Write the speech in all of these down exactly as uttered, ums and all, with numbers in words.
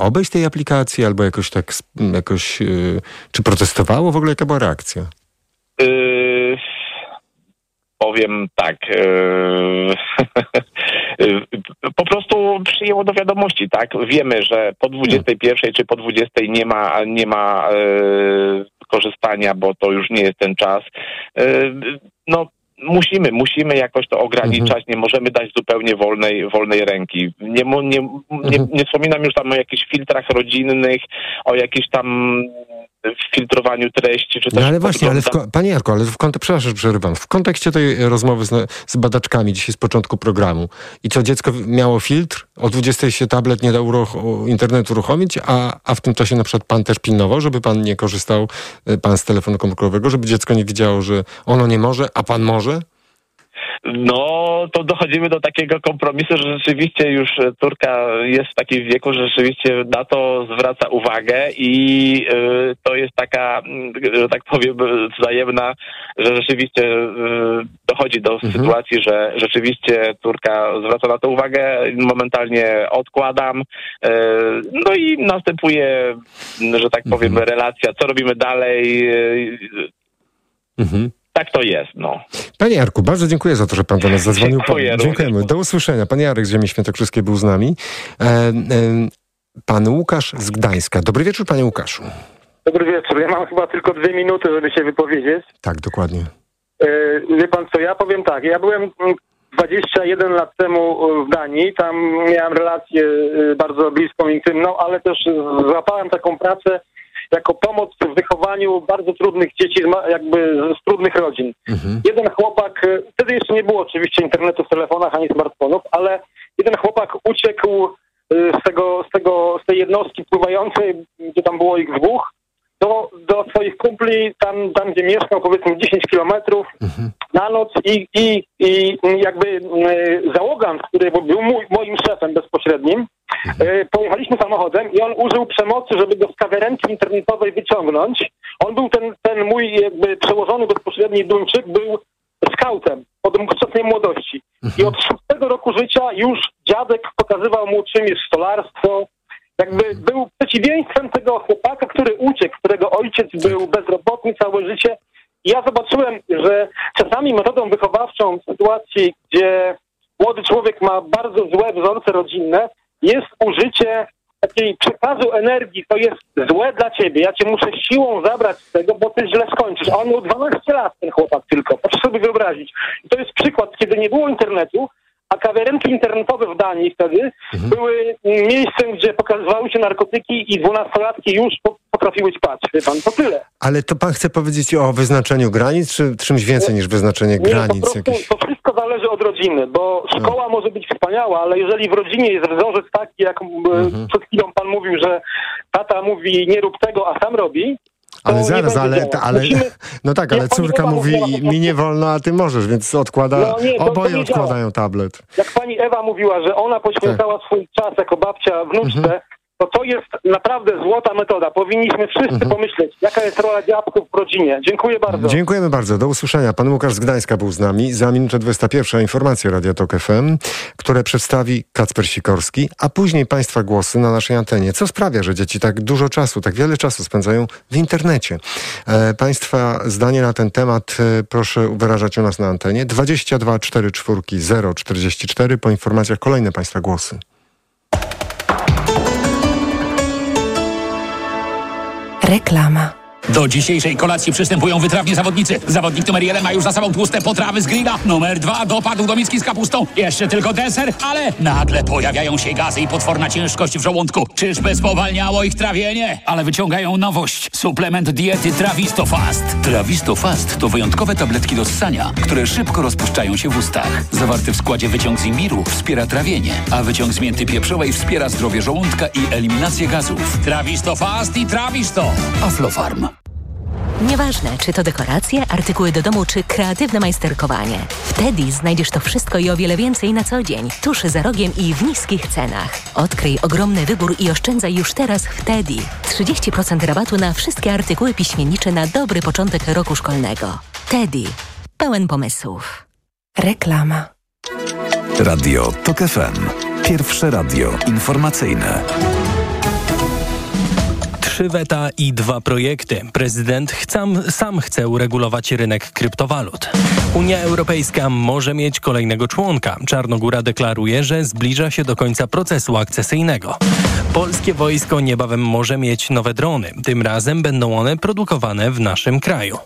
obejść tej aplikacji, albo jakoś tak, jakoś, yy, czy protestowało w ogóle? Jaka była reakcja? Yy, powiem tak. Yy, po prostu przyjęło do wiadomości, tak? Wiemy, że po dwudziestej pierwszej czy po dwudziestej nie ma, nie ma yy, korzystania, bo to już nie jest ten czas. Yy, no, Musimy, musimy jakoś to ograniczać, mhm. nie możemy dać zupełnie wolnej, wolnej ręki. Nie, nie, nie, mhm. nie wspominam już tam o jakichś filtrach rodzinnych, o jakichś tam filtrowaniu treści, czy też... No ale właśnie, ale w, panie Jarku, ale w kontekście, przepraszam, że przerywam, w kontekście tej rozmowy z, z badaczkami dzisiaj z początku programu i co, dziecko miało filtr, o dwudziestej się tablet nie dał uruch- internetu uruchomić, a, a w tym czasie na przykład pan też pilnował, żeby pan nie korzystał, pan z telefonu komórkowego, żeby dziecko nie widziało, że ono nie może, a pan może? No, to dochodzimy do takiego kompromisu, że rzeczywiście już córka jest w takim wieku, że rzeczywiście na to zwraca uwagę i y, to jest taka, że tak powiem, wzajemna, że rzeczywiście y, dochodzi do mhm. sytuacji, że rzeczywiście córka zwraca na to uwagę, momentalnie odkładam, y, no i następuje, że tak powiem, mhm. relacja, co robimy dalej. Y, mhm. Tak to jest, no. Panie Jarku, bardzo dziękuję za to, że pan do nas zadzwonił. Dziękuję. Dziękujemy. Do usłyszenia. Pan Jarek z Ziemi Świętokrzyskiej był z nami. E, e, pan Łukasz z Gdańska. Dobry wieczór, panie Łukaszu. Dobry wieczór. Ja mam chyba tylko dwie minuty, żeby się wypowiedzieć. Tak, dokładnie. E, wie pan co, ja powiem tak. Ja byłem dwadzieścia jeden lat temu w Danii. Tam miałem relację bardzo bliską, intymną, ale też złapałem taką pracę jako pomoc w wychowaniu bardzo trudnych dzieci, jakby z trudnych rodzin. Mhm. Jeden chłopak, wtedy jeszcze nie było oczywiście internetu w telefonach ani smartfonów, ale jeden chłopak uciekł z tego, z tego, z tej jednostki pływającej, gdzie tam było ich dwóch, do, do swoich kumpli, tam, tam gdzie mieszkał, powiedzmy dziesięć kilometrów mhm. na noc i, i, i jakby y, załogant, który był mój, moim szefem bezpośrednim, mhm. y, pojechaliśmy samochodem i on użył przemocy, żeby go z kawiarenki internetowej wyciągnąć. On był ten, ten mój jakby przełożony bezpośredni Duńczyk, był skautem od wczesnej młodości. Mhm. I od szóstego roku życia już dziadek pokazywał mu, czym jest stolarstwo. Jakby był przeciwieństwem tego chłopaka, który uciekł, którego ojciec był bezrobotny całe życie. I ja zobaczyłem, że czasami metodą wychowawczą w sytuacji, gdzie młody człowiek ma bardzo złe wzorce rodzinne, jest użycie takiej przekazu energii. To jest złe dla ciebie. Ja cię muszę siłą zabrać z tego, bo ty źle skończysz. A on miał dwanaście lat, ten chłopak tylko. Proszę sobie wyobrazić. I to jest przykład, kiedy nie było internetu, a kawiarenki internetowe w Danii wtedy mhm. były miejscem, gdzie pokazywały się narkotyki i dwunastolatki już potrafiły spać. Wie pan, to tyle. Ale to pan chce powiedzieć o wyznaczeniu granic, czy czymś więcej niż wyznaczenie nie, granic? Po prostu, jakieś... To wszystko zależy od rodziny, bo szkoła no. może być wspaniała, ale jeżeli w rodzinie jest wzorzec taki, jak mhm. przed chwilą pan mówił, że tata mówi nie rób tego, a sam robi, ale zaraz, ale, ale Musimy... no tak, ale córka mówi, mi nie wolno, a ty możesz, więc odkłada, no nie, to, oboje to odkładają tablet. Jak pani Ewa mówiła, że ona poświęcała tak. swój czas jako babcia wnuczce, mhm. to to jest naprawdę złota metoda. Powinniśmy wszyscy mhm. pomyśleć, jaka jest rola dziadków w rodzinie. Dziękuję bardzo. Dziękujemy bardzo. Do usłyszenia. Pan Łukasz z Gdańska był z nami. Za minutę dwudziesta pierwsza informacje Radia Tok F M, które przedstawi Kacper Sikorski, a później państwa głosy na naszej antenie. Co sprawia, że dzieci tak dużo czasu, tak wiele czasu spędzają w internecie? E, państwa zdanie na ten temat e, proszę wyrażać u nas na antenie. dwadzieścia dwa czterdzieści cztery zero czterdzieści cztery. Po informacjach kolejne państwa głosy. Reklama. Do dzisiejszej kolacji przystępują wytrawni zawodnicy. Zawodnik numer jeden ma już za sobą tłuste potrawy z grilla. Numer dwa dopadł do miski z kapustą. Jeszcze tylko deser, ale nagle pojawiają się gazy i potworna ciężkość w żołądku. Czyżby spowalniało ich trawienie? Ale wyciągają nowość. Suplement diety Trawisto Fast. Trawisto Fast to wyjątkowe tabletki do ssania, które szybko rozpuszczają się w ustach. Zawarty w składzie wyciąg z imbiru wspiera trawienie, a wyciąg z mięty pieprzowej wspiera zdrowie żołądka i eliminację gazów. Trawisto Fast i Trawisto. Aflofarm. Nieważne, czy to dekoracje, artykuły do domu, czy kreatywne majsterkowanie. W Teddy znajdziesz to wszystko i o wiele więcej na co dzień, tuż za rogiem i w niskich cenach. Odkryj ogromny wybór i oszczędzaj już teraz w Teddy. trzydzieści procent rabatu na wszystkie artykuły piśmiennicze na dobry początek roku szkolnego. Teddy. Pełen pomysłów. Reklama. Radio Tok F M. Pierwsze radio informacyjne. Trzy weta i dwa projekty. Prezydent chcam, sam chce uregulować rynek kryptowalut. Unia Europejska może mieć kolejnego członka. Czarnogóra deklaruje, że zbliża się do końca procesu akcesyjnego. Polskie wojsko niebawem może mieć nowe drony. Tym razem będą one produkowane w naszym kraju.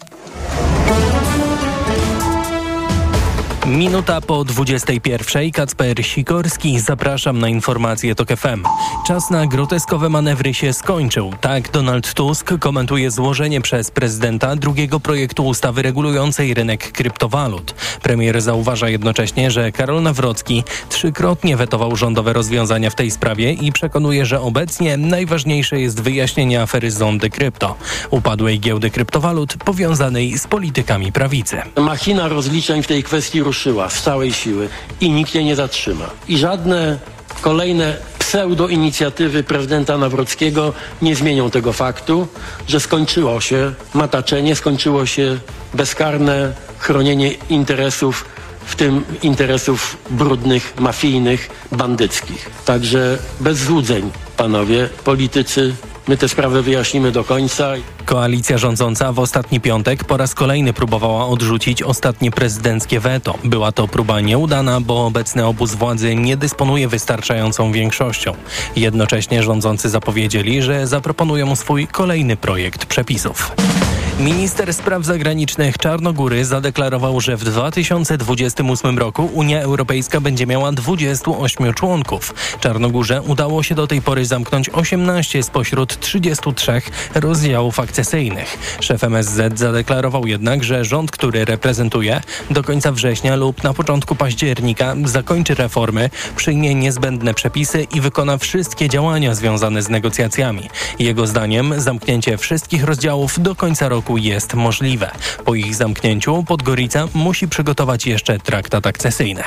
Minuta po dwudziestej pierwszej. Kacper Sikorski. Zapraszam na informacje TOK F M. Czas na groteskowe manewry się skończył. Tak Donald Tusk komentuje złożenie przez prezydenta drugiego projektu ustawy regulującej rynek kryptowalut. Premier zauważa jednocześnie, że Karol Nawrocki trzykrotnie wetował rządowe rozwiązania w tej sprawie i przekonuje, że obecnie najważniejsze jest wyjaśnienie afery Zondy Krypto, upadłej giełdy kryptowalut powiązanej z politykami prawicy. Machina rozliczeń w tej kwestii ruszyła z całej siły i nikt jej nie zatrzyma. I żadne kolejne pseudo-inicjatywy prezydenta Nawrockiego nie zmienią tego faktu, że skończyło się mataczenie, skończyło się bezkarne chronienie interesów, w tym interesów brudnych, mafijnych, bandyckich. Także bez złudzeń, panowie politycy, my tę sprawę wyjaśnimy do końca. Koalicja rządząca w ostatni piątek po raz kolejny próbowała odrzucić ostatnie prezydenckie weto. Była to próba nieudana, bo obecny obóz władzy nie dysponuje wystarczającą większością. Jednocześnie rządzący zapowiedzieli, że zaproponują swój kolejny projekt przepisów. Minister spraw zagranicznych Czarnogóry zadeklarował, że w dwa tysiące dwudziestym ósmym roku Unia Europejska będzie miała dwudziestu ośmiu członków. Czarnogórze udało się do tej pory zamknąć osiemnaście spośród trzydziestu trzech rozdziałów akcesyjnych. Szef M S Z zadeklarował jednak, że rząd, który reprezentuje, do końca września lub na początku października zakończy reformy, przyjmie niezbędne przepisy i wykona wszystkie działania związane z negocjacjami. Jego zdaniem zamknięcie wszystkich rozdziałów do końca roku jest możliwe. Po ich zamknięciu Podgorica musi przygotować jeszcze traktat akcesyjny.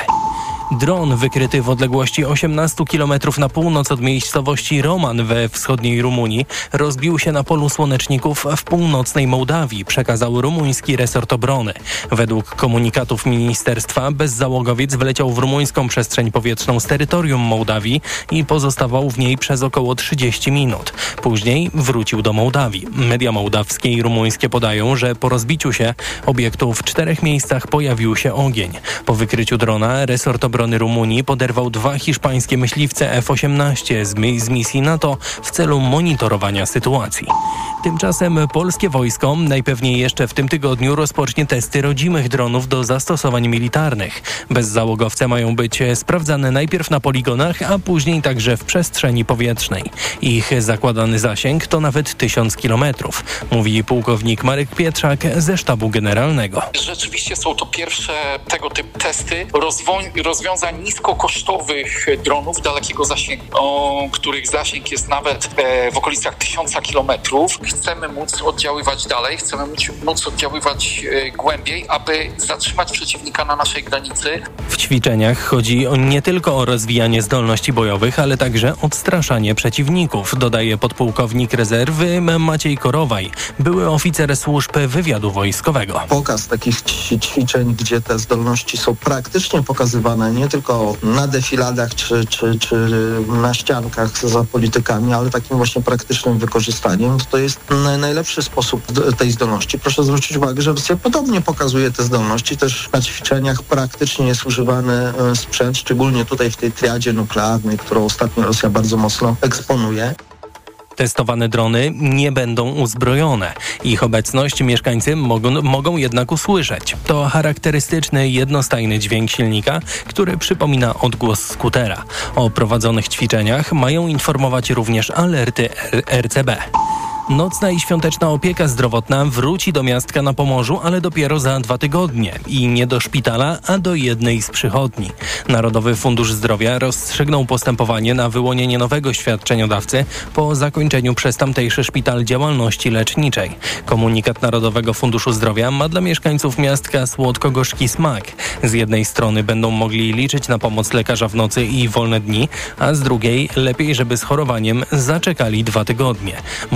Dron wykryty w odległości osiemnastu kilometrów na północ od miejscowości Roman we wschodniej Rumunii rozbił się na polu słoneczników w północnej Mołdawii, przekazał rumuński resort obrony. Według komunikatów ministerstwa bezzałogowiec wleciał w rumuńską przestrzeń powietrzną z terytorium Mołdawii i pozostawał w niej przez około trzydzieści minut. Później wrócił do Mołdawii. Media mołdawskie i rumuńskie podają, że po rozbiciu się obiektu w czterech miejscach pojawił się ogień. Po wykryciu drona resort obrony Rumunii poderwał dwa hiszpańskie myśliwce F osiemnaście z, mi- z misji NATO w celu monitorowania sytuacji. Tymczasem polskie wojsko najpewniej jeszcze w tym tygodniu rozpocznie testy rodzimych dronów do zastosowań militarnych. Bezzałogowce mają być sprawdzane najpierw na poligonach, a później także w przestrzeni powietrznej. Ich zakładany zasięg to nawet tysiąc kilometrów, mówi pułkownik Marek Pietrzak ze Sztabu Generalnego. Rzeczywiście są to pierwsze tego typu testy rozwo- rozwiązań niskokosztowych dronów dalekiego zasięgu, o których zasięg jest nawet e, w okolicach tysiąca kilometrów. Chcemy móc oddziaływać dalej, chcemy móc, móc oddziaływać e, głębiej, aby zatrzymać przeciwnika na naszej granicy. W ćwiczeniach chodzi o nie tylko o rozwijanie zdolności bojowych, ale także odstraszanie przeciwników, dodaje podpułkownik rezerwy Maciej Korowaj, były oficer służb wywiadu wojskowego. Pokaz takich ćwiczeń, gdzie te zdolności są praktycznie pokazywane nie tylko na defiladach czy, czy, czy na ściankach za politykami, ale takim właśnie praktycznym wykorzystaniem, to jest najlepszy sposób tej zdolności. Proszę zwrócić uwagę, że Rosja podobnie pokazuje te zdolności. Też na ćwiczeniach praktycznie jest używany sprzęt, szczególnie tutaj w tej triadzie nuklearnej, którą ostatnio Rosja bardzo mocno eksponuje. Testowane drony nie będą uzbrojone. Ich obecność mieszkańcy mogą, mogą jednak usłyszeć. To charakterystyczny, jednostajny dźwięk silnika, który przypomina odgłos skutera. O prowadzonych ćwiczeniach mają informować również alerty R C B. Nocna i świąteczna opieka zdrowotna wróci do miastka na Pomorzu, ale dopiero za dwa tygodnie. I nie do szpitala, a do jednej z przychodni. Narodowy Fundusz Zdrowia rozstrzygnął postępowanie na wyłonienie nowego świadczeniodawcy po zakończeniu przez tamtejszy szpital działalności leczniczej. Komunikat Narodowego Funduszu Zdrowia ma dla mieszkańców miastka słodko-gorzki smak. Z jednej strony będą mogli liczyć na pomoc lekarza w nocy i wolne dni, a z drugiej lepiej, żeby z chorowaniem zaczekali dwa tygodnie, mówi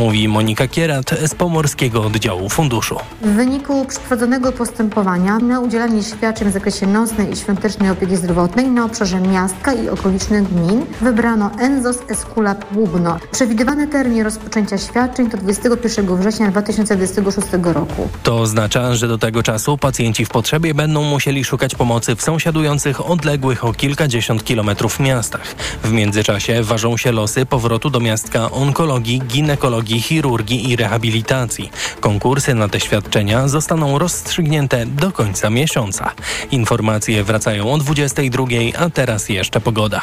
Monika Kierat z Pomorskiego Oddziału Funduszu. W wyniku przeprowadzonego postępowania na udzielanie świadczeń w zakresie nocnej i świątecznej opieki zdrowotnej na obszarze miasta i okolicznych gmin wybrano Enzos Esculap Łubno. Przewidywany termin rozpoczęcia świadczeń to dwudziestego pierwszego września dwa tysiące dwudziestego szóstego roku. To oznacza, że do tego czasu pacjenci w potrzebie będą musieli szukać pomocy w sąsiadujących odległych o kilkadziesiąt kilometrów miastach. W międzyczasie ważą się losy powrotu do miastka onkologii, ginekologii, chirurgii i rehabilitacji. Konkursy na te świadczenia zostaną rozstrzygnięte do końca miesiąca. Informacje wracają o dwudziestej drugiej, a teraz jeszcze pogoda.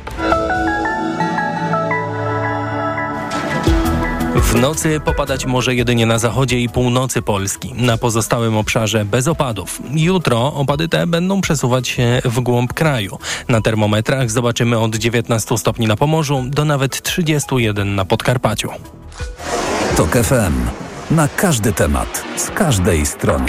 W nocy popadać może jedynie na zachodzie i północy Polski. Na pozostałym obszarze bez opadów. Jutro opady te będą przesuwać się w głąb kraju. Na termometrach zobaczymy od dziewiętnastu stopni na Pomorzu do nawet trzydziestu jeden na Podkarpaciu. Tok F M. Na każdy temat. Z każdej strony.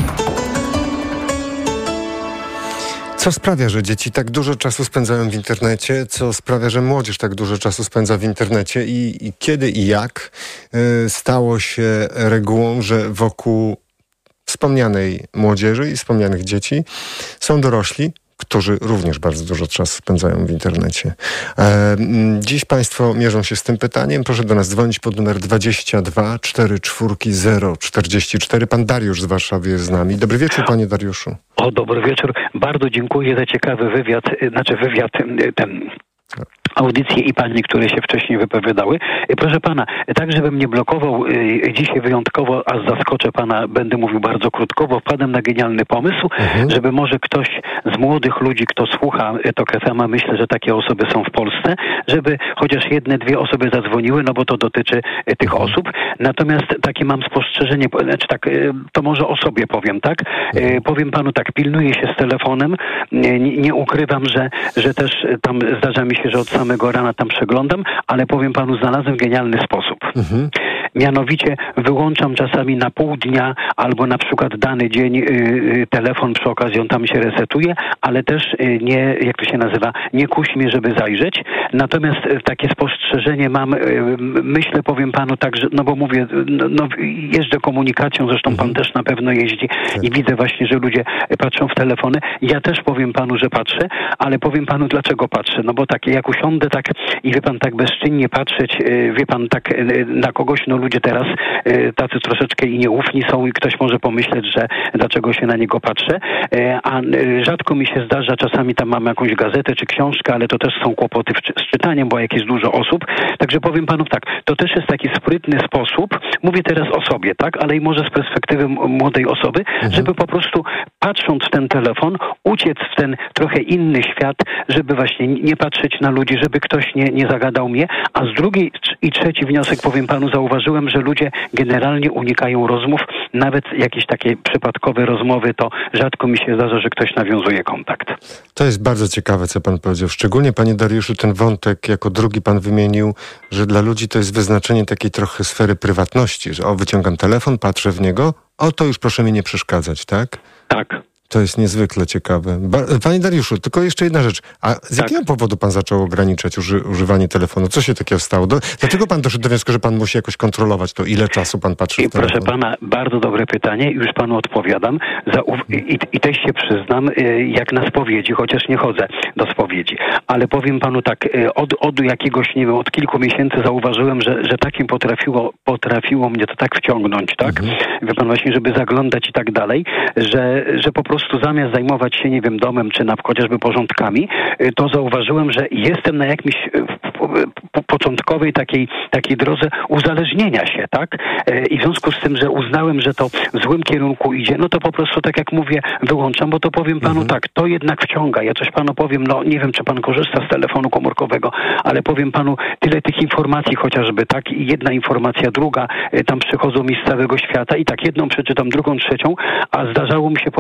Co sprawia, że dzieci tak dużo czasu spędzają w internecie? Co sprawia, że młodzież tak dużo czasu spędza w internecie? I, i kiedy i jak y, stało się regułą, że wokół wspomnianej młodzieży i wspomnianych dzieci są dorośli, którzy również bardzo dużo czasu spędzają w internecie. E, dziś Państwo mierzą się z tym pytaniem. Proszę do nas dzwonić pod numer dwadzieścia dwa czterdzieści cztery zero czterdzieści cztery. Pan Dariusz z Warszawy jest z nami. Dobry wieczór, panie Dariuszu. O, dobry wieczór. Bardzo dziękuję za ciekawy wywiad, znaczy wywiad ten... audycje i pani, które się wcześniej wypowiadały. Proszę pana, tak żebym nie blokował y, dzisiaj wyjątkowo, a zaskoczę pana, będę mówił bardzo krótkowo, wpadłem na genialny pomysł, mhm. żeby może ktoś z młodych ludzi, kto słucha Tok F M, a myślę, że takie osoby są w Polsce, żeby chociaż jedne, dwie osoby zadzwoniły, no bo to dotyczy y, tych mhm. osób. Natomiast takie mam spostrzeżenie, znaczy tak, y, to może o sobie powiem, tak? Y, powiem panu tak, pilnuję się z telefonem, y, nie, nie ukrywam, że, że też tam zdarza mi się, że od samego rana tam przeglądam, ale powiem panu, znalazłem genialny sposób. Mhm. Mianowicie wyłączam czasami na pół dnia albo na przykład dany dzień y, y, telefon, przy okazji on tam się resetuje, ale też y, nie, jak to się nazywa, nie kusi mnie, żeby zajrzeć. Natomiast y, takie spostrzeżenie mam, y, myślę, powiem panu tak, że, no bo mówię, no, no jeżdżę komunikacją, zresztą mhm. pan też na pewno jeździ tak. i widzę właśnie, że ludzie patrzą w telefony. Ja też powiem panu, że patrzę, ale powiem panu, dlaczego patrzę. No bo tak, jak usiądę tak i wie pan, tak bezczynnie patrzeć, y, wie pan, tak y, na kogoś, no ludzie teraz y, tacy troszeczkę i nieufni są i ktoś może pomyśleć, że dlaczego się na niego patrzę, y, a y, rzadko mi się zdarza, czasami tam mam jakąś gazetę czy książkę, ale to też są kłopoty w, z czytaniem, bo jak jest dużo osób, także powiem panu tak, to też jest taki sprytny sposób, mówię teraz o sobie, tak, ale i może z perspektywy młodej osoby, mhm. żeby po prostu patrząc w ten telefon, uciec w ten trochę inny świat, żeby właśnie nie patrzeć na ludzi, żeby ktoś nie, nie zagadał mnie, a z drugiej i trzeci wniosek, powiem panu, zauważyłem, że ludzie generalnie unikają rozmów, nawet jakieś takie przypadkowe rozmowy, to rzadko mi się zdarza, że ktoś nawiązuje kontakt. To jest bardzo ciekawe, co pan powiedział. Szczególnie, panie Dariuszu, ten wątek, jako drugi pan wymienił, że dla ludzi to jest wyznaczenie takiej trochę sfery prywatności, że o, wyciągam telefon, patrzę w niego, o, to już proszę mi nie przeszkadzać, tak? Tak. To jest niezwykle ciekawe. Ba- Panie Dariuszu, tylko jeszcze jedna rzecz. A z tak. jakiego powodu pan zaczął ograniczać uży- używanie telefonu? Co się takiego stało? Do- dlaczego pan doszedł do wniosku, że pan musi jakoś kontrolować to, ile czasu pan patrzy w telefon? Proszę pana, bardzo dobre pytanie. Już panu odpowiadam. Za u- i, I też się przyznam, jak na spowiedzi, chociaż nie chodzę do spowiedzi. Ale powiem panu tak, od, od jakiegoś, nie wiem, od kilku miesięcy zauważyłem, że, że takim potrafiło, potrafiło mnie to tak wciągnąć, tak? Mhm. Wie pan, właśnie, żeby zaglądać i tak dalej, że, że po prostu prostu zamiast zajmować się, nie wiem, domem czy na chociażby porządkami, to zauważyłem, że jestem na jakimś początkowej takiej, takiej drodze uzależnienia się, tak? I w związku z tym, że uznałem, że to w złym kierunku idzie, no to po prostu, tak jak mówię, wyłączam, bo to powiem panu mhm. tak, to jednak wciąga. Ja coś panu powiem, no nie wiem, czy pan korzysta z telefonu komórkowego, ale powiem panu, tyle tych informacji chociażby, tak? I jedna informacja, druga, tam przychodzą mi z całego świata i tak jedną przeczytam, drugą, trzecią, a zdarzało mi się, powiem panu,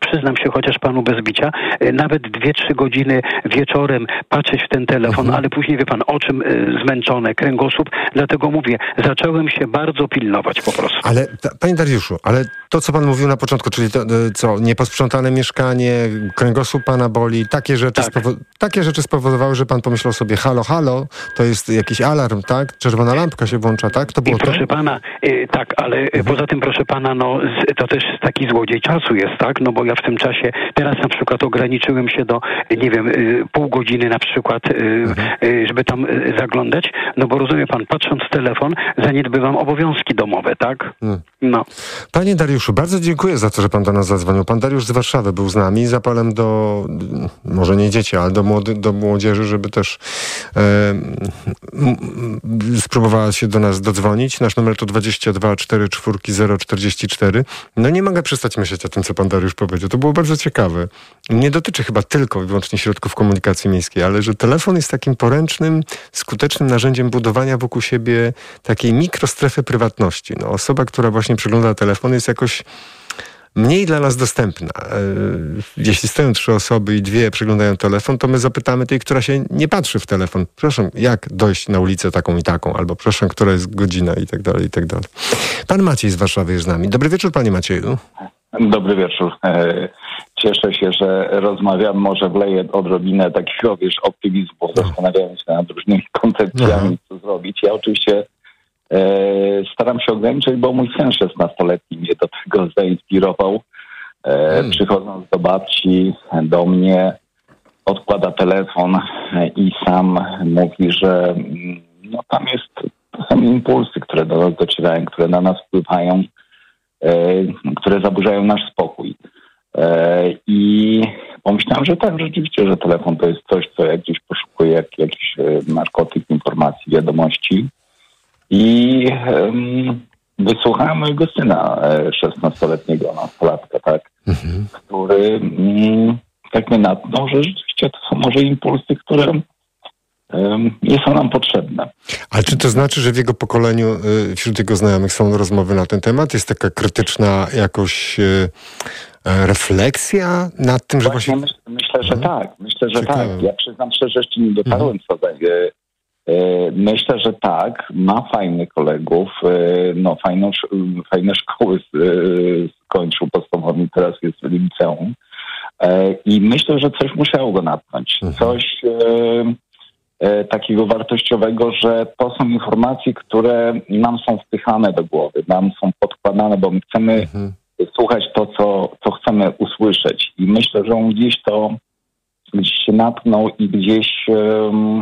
przyznam się chociaż panu bez bicia, nawet dwie, trzy godziny wieczorem patrzeć w ten telefon, mhm. ale później wie pan, oczym zmęczone, kręgosłup, dlatego mówię, zacząłem się bardzo pilnować po prostu. Ale, ta, panie Dariuszu, ale to, co pan mówił na początku, czyli to, co, nieposprzątane mieszkanie, kręgosłup pana boli, takie rzeczy, tak. spowo- takie rzeczy spowodowały, że pan pomyślał sobie, halo, halo, to jest jakiś alarm, tak? Czerwona lampka się włącza, tak? To było I proszę to? pana, y, tak, ale mhm. poza tym, proszę pana, no z, to też taki złodziej czasu jest, tak? No bo ja w tym czasie, teraz na przykład ograniczyłem się do, nie wiem, y, pół godziny na przykład, y, mhm. y, żeby tam y, zaglądać, no bo rozumie pan, patrząc w telefon, zaniedbywam obowiązki domowe, tak? Hmm. No. Panie Dariuszu, bardzo dziękuję za to, że pan do nas zadzwonił. Pan Dariusz z Warszawy był z nami. Zapalem do, może nie dzieci, ale do, młody, do młodzieży, żeby też e, m, spróbowała się do nas dodzwonić. Nasz numer to dwadzieścia dwa cztery cztery zero czterdzieści cztery. No nie mogę przestać myśleć o tym, co pan Dariusz powiedział. To było bardzo ciekawe. Nie dotyczy chyba tylko i wyłącznie środków komunikacji miejskiej, ale że telefon jest takim poręcznym, skutecznym narzędziem budowania wokół siebie takiej mikrostrefy prywatności. No, osoba, która właśnie przegląda telefon, jest jakoś mniej dla nas dostępna. Jeśli stoją trzy osoby i dwie przeglądają telefon, to my zapytamy tej, która się nie patrzy w telefon. Proszę, jak dojść na ulicę taką i taką? Albo proszę, która jest godzina i tak dalej, i tak dalej. Pan Maciej z Warszawy jest z nami. Dobry wieczór, panie Macieju. Dobry wieczór. Cieszę się, że rozmawiam. Może wleję odrobinę takiego, wiesz, optymizmu, bo zastanawiałem się nad różnymi koncepcjami, co zrobić. Ja oczywiście e, staram się ograniczyć, bo mój syn szesnastoletni mnie do tego zainspirował. E, hmm. Przychodząc do babci, do mnie, odkłada telefon i sam mówi, że no, tam jest, to są impulsy, które do nas docierają, które na nas wpływają, które zaburzają nasz spokój. I pomyślałem, że tak, rzeczywiście, że telefon to jest coś, co jak gdzieś poszukuje jak, jakiś narkotyk, informacji, wiadomości. I um, wysłuchałem mojego syna, szesnastoletniego nastolatka, tak, mhm. który um, tak mnie natknął, że rzeczywiście to są może impulsy, które nie są nam potrzebne. Ale czy to znaczy, że w jego pokoleniu, wśród jego znajomych są rozmowy na ten temat? Jest taka krytyczna jakoś refleksja nad tym, że właśnie... właśnie... Myślę, myślę, że tak. Myślę, że Ciekawe. tak. Ja przyznam szczerze, że jeszcze nie dotarłem co mhm. Myślę, że tak. Ma fajnych kolegów. No, fajną, fajne szkoły skończył podstawową, teraz jest w liceum. I myślę, że coś musiało go natknąć. Mhm. Coś... takiego wartościowego, że to są informacje, które nam są wpychane do głowy, nam są podkładane, bo my chcemy mhm. słuchać to, co, co chcemy usłyszeć. I myślę, że on gdzieś to gdzieś się natknął i gdzieś um,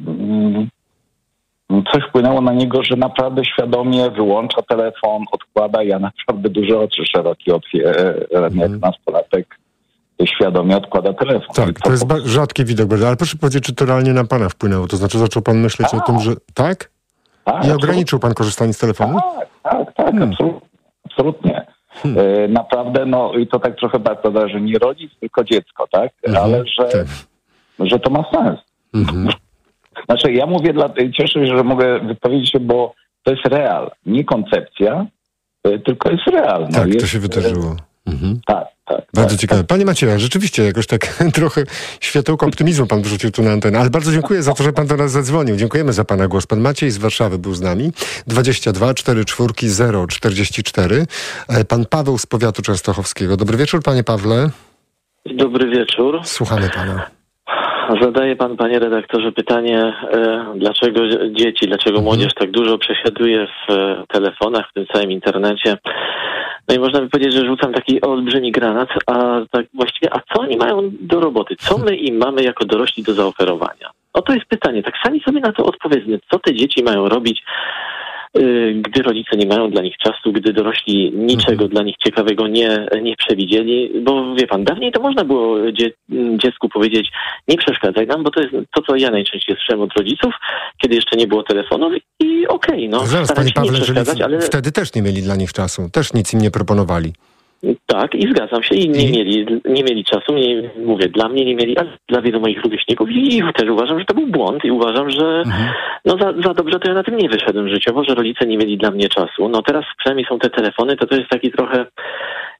um, coś wpłynęło na niego, że naprawdę świadomie wyłącza telefon, odkłada. Ja naprawdę duże oczy szerokie otwieram mhm. jak nastolatek. Świadomie odkłada telefon. Tak, to, to jest po... rzadki widok, ale proszę powiedzieć, czy to realnie na pana wpłynęło? To znaczy zaczął pan myśleć tak. o tym, że tak? tak I ograniczył pan korzystanie z telefonu? Tak, tak, tak, hmm. absolutnie. absolutnie. Hmm. E, naprawdę, no i to tak trochę bardzo, że nie rodzic, tylko dziecko, tak? Mhm. Ale że, tak. że to ma sens. Mhm. Znaczy, ja mówię, dla, cieszę się, że mogę wypowiedzieć się, bo to jest real, nie koncepcja, tylko jest real. No, tak, jest, to się wydarzyło. Mhm. Tak, tak. Bardzo tak, ciekawe. tak. Panie Macieju, rzeczywiście jakoś tak trochę światełko optymizmu pan wrzucił tu na antenę, ale bardzo dziękuję za to, że pan do nas zadzwonił. Dziękujemy za pana głos. Pan Maciej z Warszawy był z nami. dwadzieścia dwa cztery cztery zero czterdzieści cztery. Pan Paweł z powiatu częstochowskiego. Dobry wieczór, panie Pawle. Dobry wieczór. Słuchamy pana. Zadaje pan, panie redaktorze, pytanie, e, dlaczego dzieci, dlaczego mhm. młodzież tak dużo przesiaduje w e, telefonach, w tym całym internecie. No i można by powiedzieć, że rzucam taki olbrzymi granat, a tak właściwie, a co oni mają do roboty? Co my im mamy jako dorośli do zaoferowania? No to jest pytanie, tak sami sobie na to odpowiedzmy. Co te dzieci mają robić, yy, gdy rodzice nie mają dla nich czasu, gdy dorośli niczego mhm. dla nich ciekawego nie, nie przewidzieli? Bo wie pan, dawniej to można było dzie- dziecku powiedzieć, nie przeszkadzaj nam, bo to jest to, co ja najczęściej słyszałem od rodziców, kiedy jeszcze nie było telefonów i okej, okay, no. Zaraz, panie Pawle, że ale... wtedy też nie mieli dla nich czasu, też nic im nie proponowali. Tak, i zgadzam się. I nie, I? Mieli, nie mieli czasu, nie, mówię, dla mnie nie mieli, ale dla wielu moich rówieśników i też uważam, że to był błąd i uważam, że mhm. no za, za dobrze to ja na tym nie wyszedłem życiowo, że rodzice nie mieli dla mnie czasu. No teraz przynajmniej są te telefony, to to jest taki trochę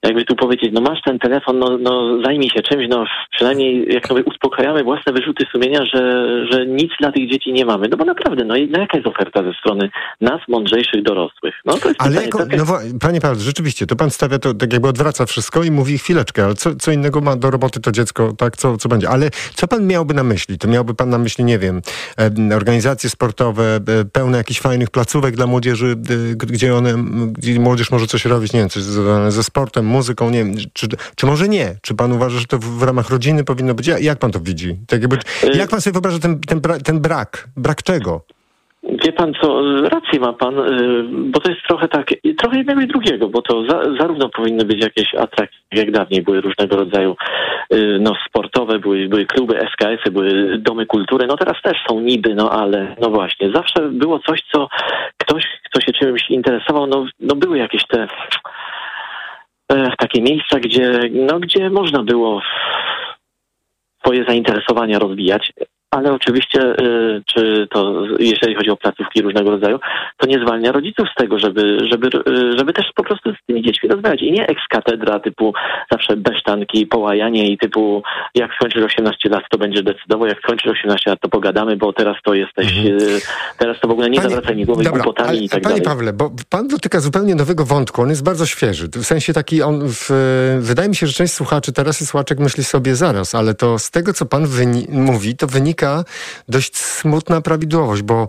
jakby tu powiedzieć, no masz ten telefon, no, no zajmij się czymś, no przynajmniej jak sobie uspokajamy własne wyrzuty sumienia, że, że nic dla tych dzieci nie mamy. No bo naprawdę, no, no jaka jest oferta ze strony nas, mądrzejszych dorosłych? No to jest ale pytanie, jako, tak jak... no, panie Paweł, rzeczywiście, to pan stawia to, tak jakby odwraca wszystko i mówi chwileczkę, ale co, co innego ma do roboty to dziecko, tak, co, co będzie. Ale co pan miałby na myśli? To miałby pan na myśli, nie wiem, organizacje sportowe, pełne jakichś fajnych placówek dla młodzieży, gdzie one, gdzie młodzież może coś robić, nie wiem, coś związane ze sportem, muzyką, nie wiem, czy, czy może nie? Czy pan uważa, że to w, w ramach rodziny powinno być? Jak pan to widzi? Tak jakby, jak pan sobie wyobraża ten, ten, ten brak? Brak czego? Wie pan co, rację ma pan, bo to jest trochę tak, trochę jednego i drugiego, bo to za, zarówno powinny być jakieś atrakcje, jak dawniej były różnego rodzaju no sportowe, były, były kluby S K S-y, były domy kultury, no teraz też są niby, no ale no właśnie, zawsze było coś, co ktoś, kto się czymś interesował, no, no były jakieś te e, takie miejsca, gdzie, no gdzie można było swoje zainteresowania rozwijać. Ale oczywiście, y, czy to, jeżeli chodzi o placówki różnego rodzaju, to nie zwalnia rodziców z tego, żeby, żeby, y, żeby też po prostu z tymi dziećmi rozmawiać. I nie ex-katedra typu zawsze besztanki, połajanie i typu jak skończysz osiemnaście lat, to będziesz decydował, jak skończysz osiemnaście lat, to pogadamy, bo teraz to jesteś, mhm. y, teraz to w ogóle nie panie, zawracaj mi głowy głupotami ale, i tak panie dalej. Panie Pawle, bo pan dotyka zupełnie nowego wątku, on jest bardzo świeży. W sensie taki, on w, wydaje mi się, że część słuchaczy teraz i słuchaczek myśli sobie zaraz, ale to z tego, co pan wyni- mówi, to wynika dość smutna prawidłowość, bo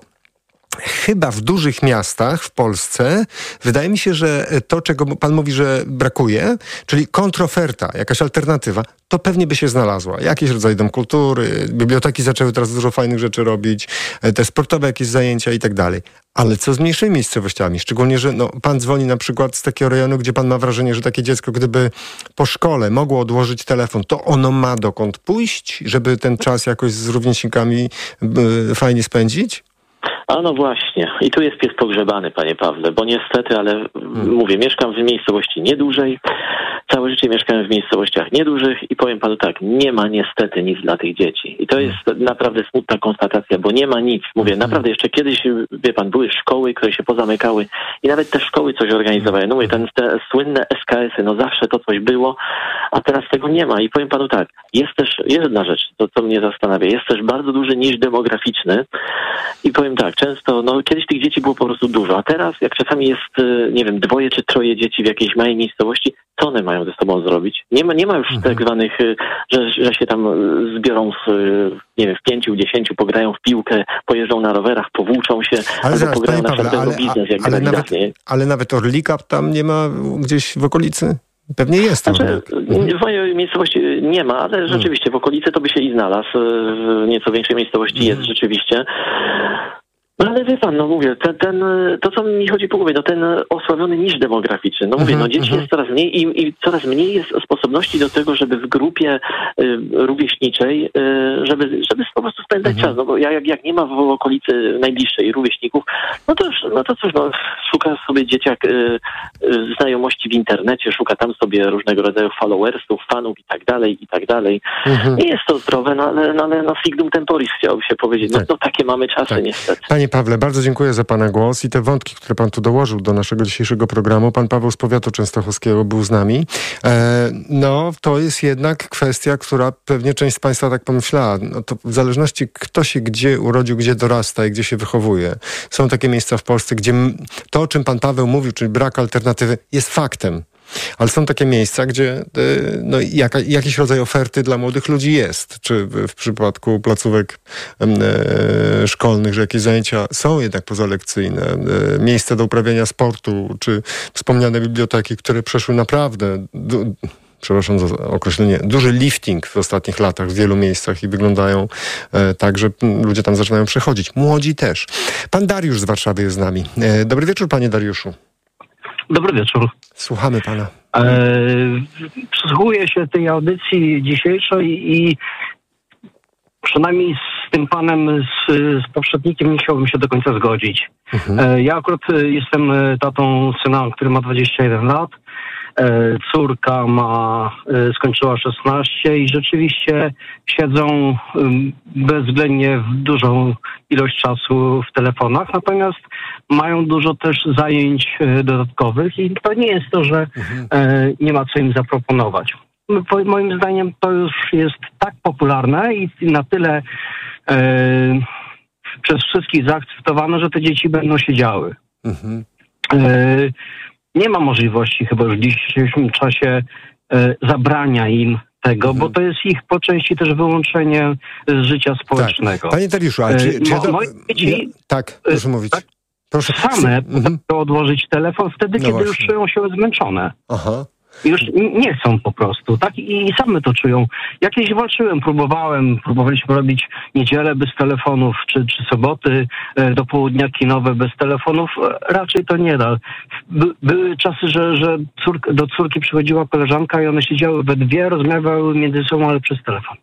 chyba w dużych miastach w Polsce wydaje mi się, że to, czego pan mówi, że brakuje, czyli kontroferta, jakaś alternatywa, to pewnie by się znalazła. Jakiś rodzaj dom kultury, biblioteki zaczęły teraz dużo fajnych rzeczy robić, te sportowe jakieś zajęcia i tak dalej. Ale co z mniejszymi miejscowościami? Szczególnie, że no, pan dzwoni na przykład z takiego rejonu, gdzie pan ma wrażenie, że takie dziecko, gdyby po szkole mogło odłożyć telefon, to ono ma dokąd pójść, żeby ten czas jakoś z rówieśnikami y, fajnie spędzić? A no właśnie. I tu jest pies pogrzebany, panie Pawle, bo niestety, ale hmm. mówię, mieszkam w miejscowości niedużej, całe życie mieszkałem w miejscowościach niedużych i powiem panu tak, nie ma niestety nic dla tych dzieci. I to jest naprawdę smutna konstatacja, bo nie ma nic. Mówię, hmm. naprawdę jeszcze kiedyś, wie pan, były szkoły, które się pozamykały i nawet te szkoły coś organizowały. No mówię, ten, te słynne S K S-y, no zawsze to coś było, a teraz tego nie ma. I powiem panu tak, jest też jedna rzecz, to co mnie zastanawia, jest też bardzo duży niż demograficzny i powiem tak, często, no kiedyś tych dzieci było po prostu dużo, a teraz jak czasami jest, nie wiem, dwoje czy troje dzieci w jakiejś małej miejscowości, co one mają ze sobą zrobić? Nie ma, nie ma już mhm. tak zwanych, że, że się tam zbiorą w, nie wiem, w pięciu, dziesięciu, pograją w piłkę, pojeżdżą na rowerach, powłuczą się, ale albo zaraz, pograją na przykład biznes, jak ale, nawet, ale nawet Orlika tam nie ma gdzieś w okolicy? Pewnie jest. Znaczy, w mojej miejscowości nie ma, ale rzeczywiście w okolicy to by się i znalazł. W nieco większej miejscowości hmm. jest rzeczywiście. No ale wie pan, no mówię, ten, ten, to co mi chodzi po głowie, no ten osłabiony niż demograficzny, no mówię, no dzieci jest coraz mniej i, i coraz mniej jest sposobności do tego, żeby w grupie y, rówieśniczej, y, żeby, żeby po prostu spędzać czas, no bo jak, jak nie ma w okolicy najbliższej rówieśników, no to już, no to cóż, no szuka sobie dzieciak y, y, znajomości w internecie, szuka tam sobie różnego rodzaju followersów, fanów i tak dalej, i tak dalej. Mhm. Nie jest to zdrowe, no ale, no, ale no signum temporis chciałoby się powiedzieć, no, no takie mamy czasy tak. niestety. Panie Pawle, bardzo dziękuję za pana głos i te wątki, które pan tu dołożył do naszego dzisiejszego programu. Pan Paweł z powiatu częstochowskiego był z nami. E, no, to jest jednak kwestia, która pewnie część z państwa tak pomyślała. No to w zależności kto się gdzie urodził, gdzie dorasta i gdzie się wychowuje. Są takie miejsca w Polsce, gdzie to, o czym pan Paweł mówił, czyli brak alternatywy, jest faktem. Ale są takie miejsca, gdzie no, jaka, jakiś rodzaj oferty dla młodych ludzi jest. Czy w przypadku placówek e, szkolnych, że jakieś zajęcia są jednak pozalekcyjne. E, miejsca do uprawiania sportu, czy wspomniane biblioteki, które przeszły naprawdę... Du, przepraszam za określenie, duży lifting w ostatnich latach w wielu miejscach i wyglądają e, tak, że ludzie tam zaczynają przechodzić. Młodzi też. Pan Dariusz z Warszawy jest z nami. E, dobry wieczór, panie Dariuszu. Dobry wieczór. Słuchamy pana. E, przysłuchuję się tej audycji dzisiejszej i przynajmniej z tym panem, z, z poprzednikiem nie chciałbym się do końca zgodzić. Mhm. E, ja akurat jestem tatą syna, który ma dwadzieścia jeden lat. córka ma, skończyła szesnaście i rzeczywiście siedzą bezwzględnie w dużą ilość czasu w telefonach, natomiast mają dużo też zajęć dodatkowych i to nie jest to, że mhm. nie ma co im zaproponować. Moim zdaniem to już jest tak popularne i na tyle e, przez wszystkich zaakceptowane, że te dzieci będą siedziały. Mhm. E, nie ma możliwości chyba już w dzisiejszym czasie e, zabrania im tego, mhm. bo to jest ich po części też wyłączenie z życia społecznego. Tak. Panie Dariuszu, ale czy... czy Mo, to... moje dzieci, ja, tak, proszę mówić. Tak, proszę. Same mhm. odłożyć telefon wtedy, no kiedy właśnie. już czują się zmęczone. Aha. Już nie chcą po prostu, tak? I same to czują. Ja kiedyś walczyłem, próbowałem, próbowaliśmy robić niedzielę bez telefonów, czy, czy soboty do południa kinowe bez telefonów. Raczej to nie da. By, były czasy, że, że córka, do córki przychodziła koleżanka i one siedziały we dwie, rozmawiały między sobą, ale przez telefon.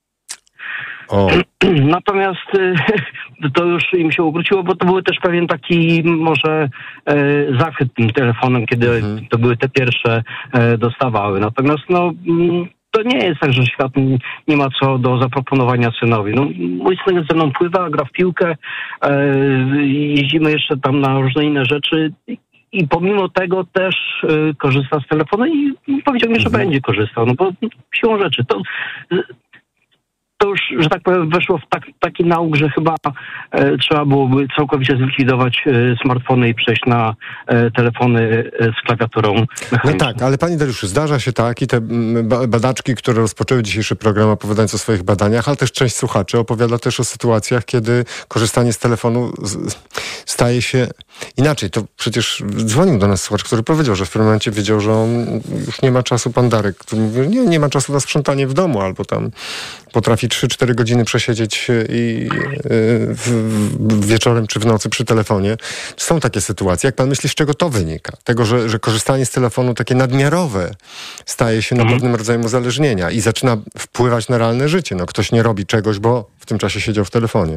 O. Natomiast to już im się ukróciło, bo to był też pewien taki może e, zachwyt tym telefonem, kiedy mhm. to były te pierwsze e, dostawały. Natomiast no to nie jest tak, że świat nie, nie ma co do zaproponowania synowi. No, mój syn ze mną pływa, gra w piłkę, e, jeździmy jeszcze tam na różne inne rzeczy i pomimo tego też e, korzysta z telefonu i powiedział mi, że mhm. będzie korzystał, no bo siłą rzeczy to... To już, że tak powiem, weszło w tak, taki nauk, że chyba e, trzeba byłoby całkowicie zlikwidować e, smartfony i przejść na e, telefony e, z klawiaturą mechaniczną. No tak, ale panie Dariuszu, zdarza się tak i te badaczki, które rozpoczęły dzisiejszy program opowiadając o swoich badaniach, ale też część słuchaczy opowiada też o sytuacjach, kiedy korzystanie z telefonu staje się inaczej. To przecież dzwonił do nas słuchacz, który powiedział, że w pewnym momencie wiedział, że on już nie ma czasu, pan Darek, który mówił, nie, nie ma czasu na sprzątanie w domu, albo tam potrafi trzy cztery godziny przesiedzieć i w, w, wieczorem czy w nocy przy telefonie. Są takie sytuacje. Jak pan myśli, z czego to wynika? Tego, że, że korzystanie z telefonu takie nadmiarowe staje się mhm. na pewnym rodzaju uzależnienia i zaczyna wpływać na realne życie. No, ktoś nie robi czegoś, bo w tym czasie siedział w telefonie.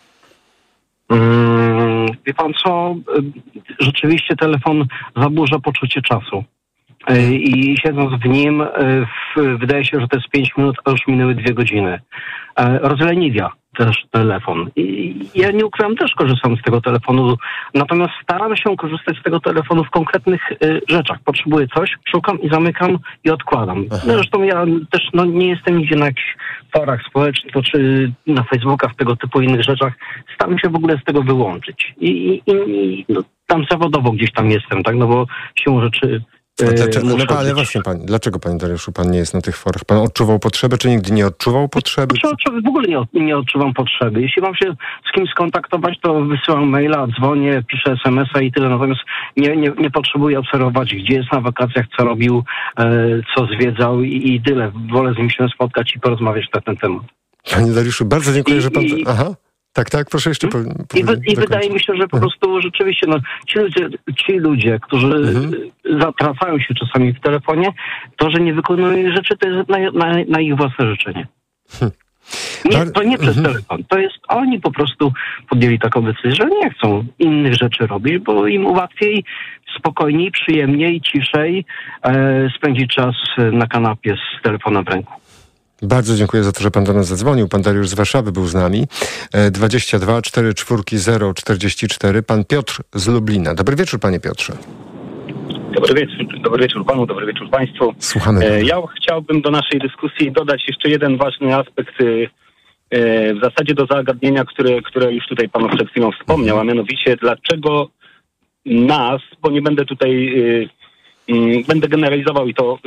Hmm, wie pan co? Rzeczywiście telefon zaburza poczucie czasu. I siedząc w nim, w, wydaje się, że to jest pięć minut, a już minęły dwie godziny. Rozleniwia też telefon. I ja nie ukrywam, też korzystam z tego telefonu, natomiast staram się korzystać z tego telefonu w konkretnych y, rzeczach. Potrzebuję coś, szukam i zamykam i odkładam. No, zresztą ja też no, nie jestem nigdzie na jakichś forach społecznych, to czy na Facebookach, tego typu innych rzeczach. Staram się w ogóle z tego wyłączyć. I, i, i no, tam zawodowo gdzieś tam jestem, tak, no bo siłą rzeczy... Dlaczego, no, ale właśnie pani, dlaczego panie Dariuszu pan nie jest na tych forach? Pan odczuwał potrzebę, czy nigdy nie odczuwał potrzeby? W ogóle nie, nie odczuwam potrzeby. Jeśli mam się z kimś skontaktować, to wysyłam maila, dzwonię, piszę es em es a i tyle. Natomiast nie, nie, nie potrzebuję obserwować, gdzie jest na wakacjach, co robił, e, co zwiedzał i, i tyle. Wolę z nim się spotkać i porozmawiać na ten temat. Panie Dariuszu, bardzo dziękuję, I, że pan... I, Aha. Tak, tak, proszę jeszcze po, I, wy, I wydaje mi się, że po prostu rzeczywiście no, ci ludzie, ci ludzie którzy mhm. zatracają się czasami w telefonie, to, że nie wykonują rzeczy, to jest na, na, na ich własne życzenie. Hmm. Nie, to nie przez mhm. telefon. To jest, oni po prostu podjęli taką decyzję, że nie chcą innych rzeczy robić, bo im łatwiej, spokojniej, przyjemniej, ciszej e, spędzić czas na kanapie z telefonem w ręku. Bardzo dziękuję za to, że pan do nas zadzwonił. Pan Dariusz z Warszawy był z nami. dwadzieścia dwa cztery cztery zero czterdzieści cztery. Pan Piotr z Lublina. Dobry wieczór, panie Piotrze. Dobry wieczór, dobry wieczór panu, dobry wieczór państwu. Słuchamy. Ja chciałbym do naszej dyskusji dodać jeszcze jeden ważny aspekt, w zasadzie do zagadnienia, które, które już tutaj pan przed chwilą wspomniał, a mianowicie dlaczego nas, bo nie będę tutaj, będę generalizował i to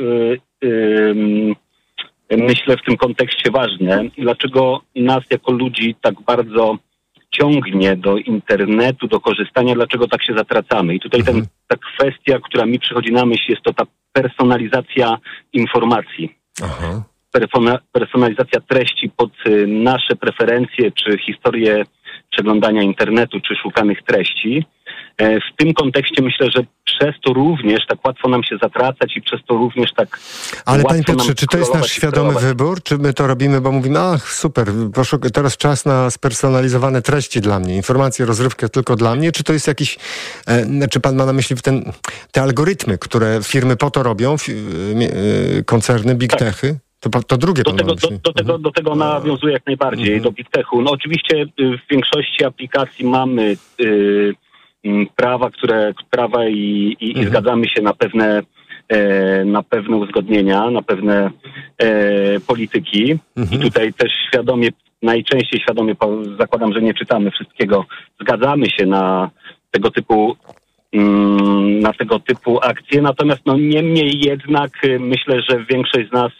myślę w tym kontekście ważne, dlaczego nas jako ludzi tak bardzo ciągnie do internetu, do korzystania, dlaczego tak się zatracamy. I tutaj ten, ta kwestia, która mi przychodzi na myśl, jest to ta personalizacja informacji. Aha. Personalizacja treści pod nasze preferencje, czy historię przeglądania internetu, czy szukanych treści. W tym kontekście myślę, że przez to również tak łatwo nam się zatracać i przez to również tak Ale łatwo panie Piotrze, nam czy to jest nasz świadomy wybór, czy my to robimy, bo mówimy, ach super, poszuk- teraz czas na spersonalizowane treści dla mnie, informacje, rozrywkę tylko dla mnie, czy to jest jakiś, e, czy pan ma na myśli ten, te algorytmy, które firmy po to robią, fi, e, koncerny, big tak. techy? To, to drugie do tego, do, do, tego, do tego nawiązuję jak najbardziej, mhm. do big techu. No oczywiście w większości aplikacji mamy y, prawa, które prawa i, i, mhm. i zgadzamy się na pewne e, na pewne uzgodnienia, na pewne e, polityki. Mhm. I tutaj też świadomie, najczęściej świadomie zakładam, że nie czytamy wszystkiego. Zgadzamy się na tego typu mm, na tego typu akcje. Natomiast no niemniej jednak myślę, że większość z nas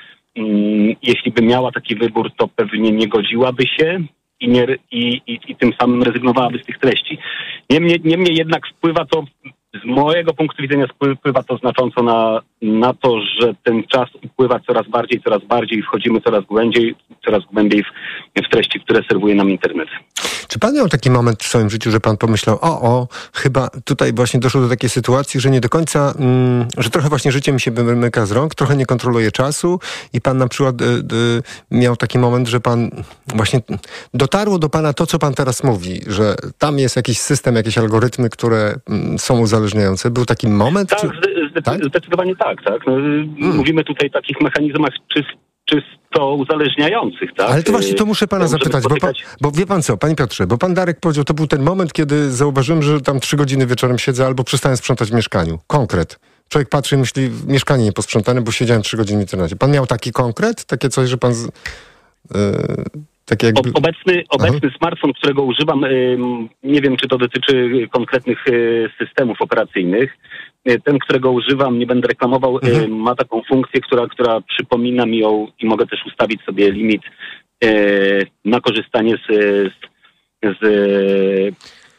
mm, jeśli by miała taki wybór, to pewnie nie godziłaby się i, nie, i, i, i tym samym rezygnowałaby z tych treści. Niemniej, niemniej jednak wpływa to, z mojego punktu widzenia wpływa to znacząco na, na to, że ten czas upływa coraz bardziej, coraz bardziej i wchodzimy coraz głębiej, coraz głębiej w, w treści, które serwuje nam internet. Czy pan miał taki moment w swoim życiu, że pan pomyślał, o, o, chyba tutaj właśnie doszło do takiej sytuacji, że nie do końca, mm, że trochę właśnie życie mi się wymyka z rąk, trochę nie kontroluje czasu i pan na przykład y, y, miał taki moment, że pan właśnie dotarło do pana to, co pan teraz mówi, że tam jest jakiś system, jakieś algorytmy, które mm, są uzależniające. Był taki moment? Tak, czy... zde- tak? zdecydowanie tak, tak. No, hmm. Mówimy tutaj o takich mechanizmach czy czysto uzależniających, tak? Ale to właśnie to muszę pana zapytać, bo, pan, bo wie pan co, panie Piotrze, bo pan Darek powiedział, to był ten moment, kiedy zauważyłem, że tam trzy godziny wieczorem siedzę albo przestałem sprzątać w mieszkaniu. Konkret. Człowiek patrzy i myśli, mieszkanie nieposprzątane, bo siedziałem trzy godziny w internecie. Pan miał taki konkret? Takie coś, że pan... Z, yy, takie jakby... Obecny, obecny smartfon, którego używam, yy, nie wiem, czy to dotyczy konkretnych yy, systemów operacyjnych. Ten, którego używam, nie będę reklamował, mhm. ma taką funkcję, która, która przypomina mi ją i mogę też ustawić sobie limit e, na korzystanie z, z, z,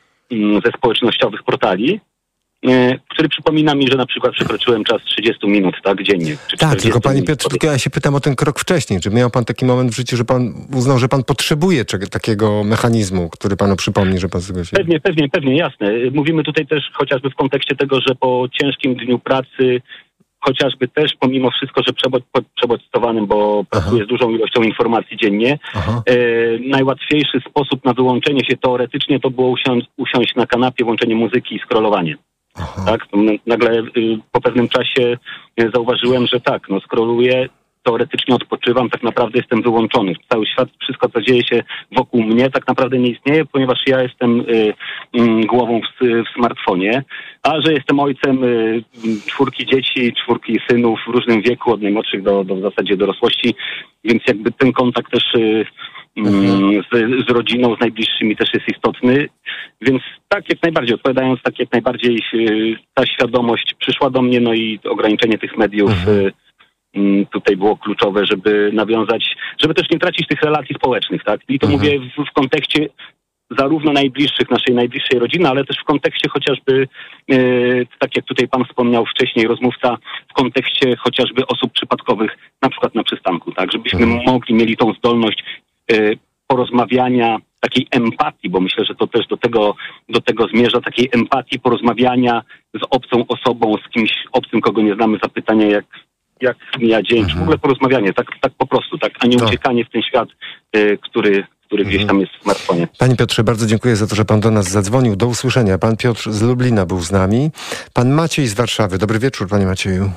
ze społecznościowych portali, e, który przypomina mi, że na przykład przekroczyłem czas trzydzieści minut, tak, dziennie. Czy tak, tylko panie Piotrze, tylko ja się pytam o ten krok wcześniej. Czy miał pan taki moment w życiu, że pan uznał, że pan potrzebuje czego, takiego mechanizmu, który panu przypomni, że pan sobie się... Pewnie, pewnie, pewnie, jasne. Mówimy tutaj też chociażby w kontekście tego, że po ciężkim dniu pracy, chociażby też pomimo wszystko, że przebod- przebodźcowanym, bo pracuję z dużą ilością informacji dziennie, e, najłatwiejszy sposób na wyłączenie się teoretycznie to było usiąść, usiąść na kanapie, włączenie muzyki i scrollowanie. Aha. Tak? Nagle y, po pewnym czasie y, zauważyłem, że tak, no scrolluję, teoretycznie odpoczywam, tak naprawdę jestem wyłączony. Cały świat, wszystko co dzieje się wokół mnie tak naprawdę nie istnieje, ponieważ ja jestem y, y, głową w, w smartfonie, a że jestem ojcem y, czwórki dzieci, czwórki synów w różnym wieku, od najmłodszych do, do w zasadzie dorosłości, więc jakby ten kontakt też y, Mhm. Z, z rodziną, z najbliższymi też jest istotny, więc tak jak najbardziej, odpowiadając, tak jak najbardziej ta świadomość przyszła do mnie, no i ograniczenie tych mediów mhm. tutaj było kluczowe, żeby nawiązać, żeby też nie tracić tych relacji społecznych, tak? I to mhm. mówię w, w kontekście zarówno najbliższych, naszej najbliższej rodziny, ale też w kontekście chociażby, e, tak jak tutaj pan wspomniał wcześniej, rozmówca, w kontekście chociażby osób przypadkowych, na przykład na przystanku, tak? Żebyśmy mhm. mogli, mieli tą zdolność porozmawiania, takiej empatii, bo myślę, że to też do tego, do tego zmierza, takiej empatii, porozmawiania z obcą osobą, z kimś obcym, kogo nie znamy, zapytania jak, jak mija dzień, mhm. czy w ogóle porozmawianie, tak, tak po prostu, tak, a nie to. uciekanie w ten świat, y, który, który mhm. gdzieś tam jest w smartfonie. Panie Piotrze, bardzo dziękuję za to, że pan do nas zadzwonił. Do usłyszenia. Pan Piotr z Lublina był z nami. Pan Maciej z Warszawy. Dobry wieczór, panie Macieju.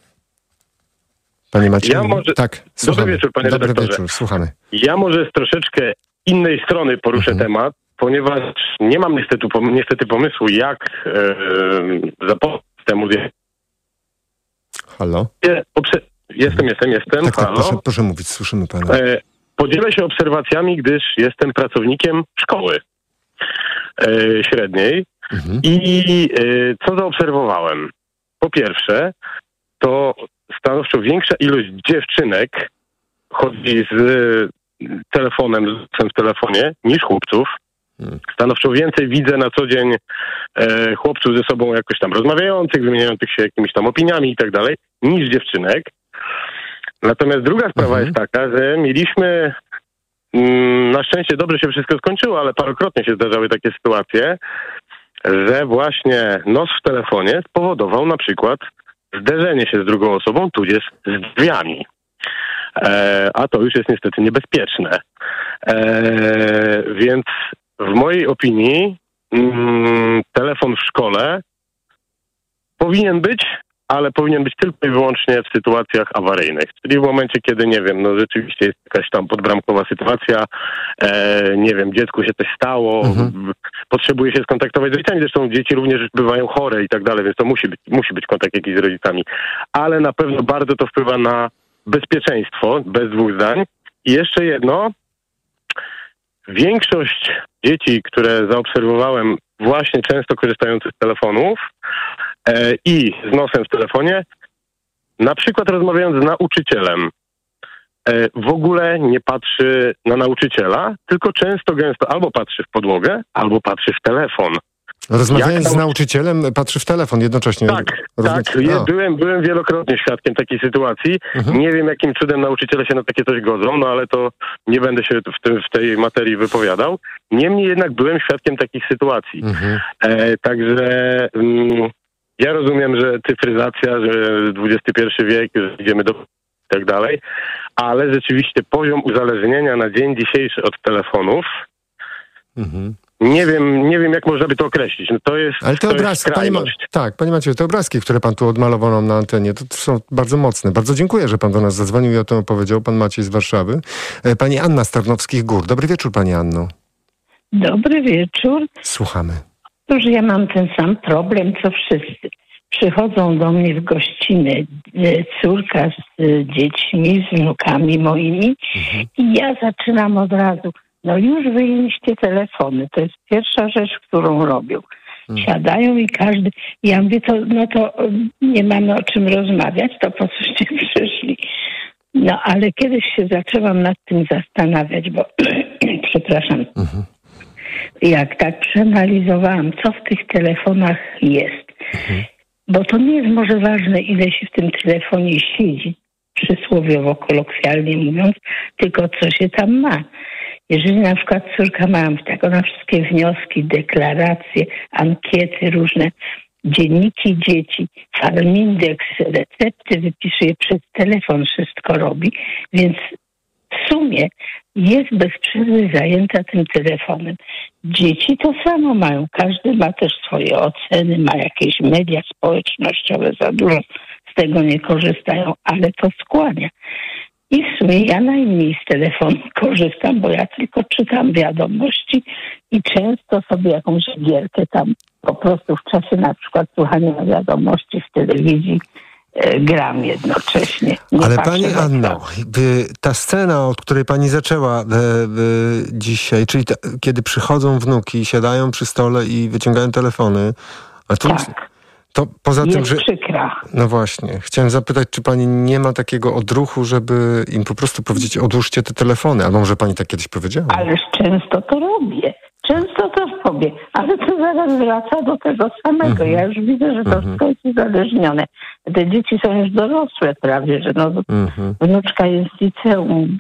Panie Macieju. Ja może... Tak, Dobry wieczór, panie Dobry redaktorze. wieczór, słuchamy. Ja może z troszeczkę innej strony poruszę mhm. temat, ponieważ nie mam niestety, niestety pomysłu, jak e, zapoznać temu... Halo? Obse- jestem, jestem, jestem. Tak, tak, Halo? proszę, proszę mówić, słyszymy pana. E, podzielę się obserwacjami, gdyż jestem pracownikiem szkoły e, średniej mhm. i e, co zaobserwowałem? Po pierwsze, to stanowczo większa ilość dziewczynek chodzi z telefonem, z w telefonie, niż chłopców. Hmm. Stanowczo więcej widzę na co dzień e, chłopców ze sobą jakoś tam rozmawiających, wymieniających się jakimiś tam opiniami i tak dalej, niż dziewczynek. Natomiast druga sprawa mhm. jest taka, że mieliśmy mm, na szczęście dobrze się wszystko skończyło, ale parokrotnie się zdarzały takie sytuacje, że właśnie nos w telefonie spowodował na przykład zderzenie się z drugą osobą, tudzież z drzwiami. E, a to już jest niestety niebezpieczne. E, więc w mojej opinii mm, telefon w szkole powinien być, ale powinien być tylko i wyłącznie w sytuacjach awaryjnych. Czyli w momencie, kiedy, nie wiem, no rzeczywiście jest jakaś tam podbramkowa sytuacja, e, nie wiem, dziecku się coś stało, mhm. potrzebuje się skontaktować z rodzicami, zresztą dzieci również bywają chore i tak dalej, więc to musi być, musi być kontakt jakiś z rodzicami. Ale na pewno bardzo to wpływa na bezpieczeństwo, bez dwóch zdań. I jeszcze jedno, większość dzieci, które zaobserwowałem, właśnie często korzystających z telefonów, E, i z nosem w telefonie, na przykład rozmawiając z nauczycielem, e, w ogóle nie patrzy na nauczyciela, tylko często, gęsto albo patrzy w podłogę, albo patrzy w telefon. Rozmawiając Jak z nauczycielem, patrzy w telefon jednocześnie. Tak, Rozumiem. tak. Je, byłem, byłem wielokrotnie świadkiem takiej sytuacji. Mhm. Nie wiem, jakim cudem nauczyciele się na takie coś godzą, no ale to nie będę się w, tym, w tej materii wypowiadał. Niemniej jednak byłem świadkiem takich sytuacji. Mhm. E, także... Mm, Ja rozumiem, że cyfryzacja, że dwudziesty pierwszy wiek, że idziemy do i tak dalej, ale rzeczywiście poziom uzależnienia na dzień dzisiejszy od telefonów, mhm. nie wiem, nie wiem jak można by to określić. No to jest, ale te to obrazki, jest panie Ma- tak, panie Macieju, te obrazki, które pan tu odmalował nam na antenie, to, to są bardzo mocne. Bardzo dziękuję, że pan do nas zadzwonił i o tym opowiedział. Pan Maciej z Warszawy. Pani Anna z Tarnowskich Gór. Dobry wieczór, pani Anno. Dobry wieczór. Słuchamy. Otóż ja mam ten sam problem, co wszyscy. Przychodzą do mnie w gościny córka z dziećmi, z wnukami moimi mhm. i ja zaczynam od razu, no już wyjęliście telefony. To jest pierwsza rzecz, którą robią. Mhm. Siadają i każdy, ja mówię, to, no to nie mamy o czym rozmawiać, to po coście przyszli. No ale kiedyś się zaczęłam nad tym zastanawiać, bo przepraszam, mhm. jak tak przeanalizowałam, co w tych telefonach jest. Mhm. Bo to nie jest może ważne, ile się w tym telefonie siedzi, przysłowiowo, kolokwialnie mówiąc, tylko co się tam ma. Jeżeli na przykład córka ma tak, ona wszystkie wnioski, deklaracje, ankiety różne, dzienniki dzieci, Farmindex, recepty wypisuje przez telefon, wszystko robi, więc w sumie jest bez przerwy zajęta tym telefonem. Dzieci to samo mają. Każdy ma też swoje oceny, ma jakieś media społecznościowe, za dużo z tego nie korzystają, ale to skłania. I w sumie ja najmniej z telefonu korzystam, bo ja tylko czytam wiadomości i często sobie jakąś gierkę tam po prostu w czasie na przykład słuchania wiadomości w telewizji gram jednocześnie. Nie Ale pani Anno, ta scena, od której pani zaczęła e, e, dzisiaj, czyli ta, kiedy przychodzą wnuki, siadają przy stole i wyciągają telefony, a to, tak. to poza jest tym, że... przykra. No właśnie. Chciałem zapytać, czy pani nie ma takiego odruchu, żeby im po prostu powiedzieć, odłóżcie te telefony, albo może pani tak kiedyś powiedziała? Ależ często to robię. Często to robię, ale to zaraz wraca do tego samego. Mm-hmm. Ja już widzę, że to mm-hmm. wszystko jest uzależnione. Te dzieci są już dorosłe prawie, że no, mm-hmm. wnuczka jest w liceum,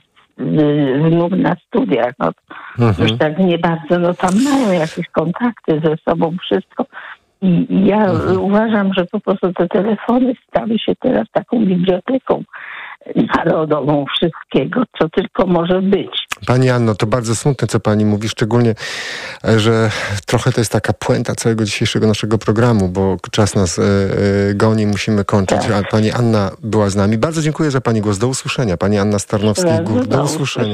wnuk na studiach, no mm-hmm. już tak nie bardzo, no tam mają jakieś kontakty ze sobą, wszystko. I, i ja mm-hmm. uważam, że po prostu te telefony stały się teraz taką biblioteką narodową wszystkiego, co tylko może być. Pani Anno, to bardzo smutne, co pani mówi, szczególnie, że trochę to jest taka puenta całego dzisiejszego naszego programu, bo czas nas e, e, goni, musimy kończyć, tak. A pani Anna była z nami. Bardzo dziękuję za pani głos. Do usłyszenia. Pani Anna z Tarnowskich Gór. Do usłyszenia.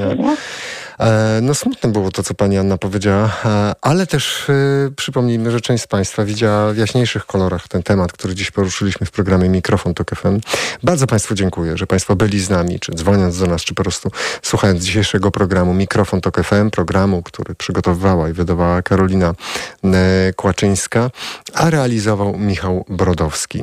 E, no smutne było to, co pani Anna powiedziała, e, ale też e, przypomnijmy, że część z państwa widziała w jaśniejszych kolorach ten temat, który dziś poruszyliśmy w programie Mikrofon Tok F M. Bardzo państwu dziękuję, że państwo byli z nami, czy dzwoniąc do nas, czy po prostu słuchając dzisiejszego programu Mikrofon Tok F M, programu, który przygotowywała i wydawała Karolina e, Kłaczyńska, a realizował Michał Brodowski.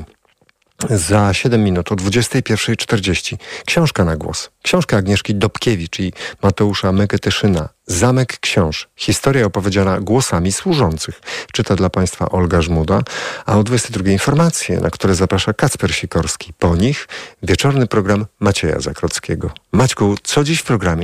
Za siedem minut o dwudziestej pierwszej czterdzieści książka na głos. Książka Agnieszki Dobkiewicz i Mateusza Meketyszyna. Zamek Książ. Historia opowiedziana głosami służących. Czyta dla państwa Olga Żmuda. A o dwudziestej drugiej informacje, na które zaprasza Kacper Sikorski. Po nich wieczorny program Macieja Zakrockiego. Maćku, co dziś w programie?